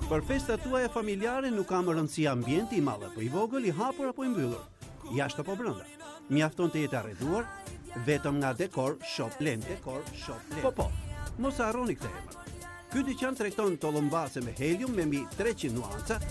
Për festat tuaja familjare nuk ka më rëndësi ambienti i madh apo i vogël, i hapur apo i mbyllur, jashtë apo brenda. Mjafton të jetë arreduar vetëm nga Decor Shop Len. Po, mos harroni këtë emër. Ky dyqan tregton tollombase me helium me mbi 300 nuanca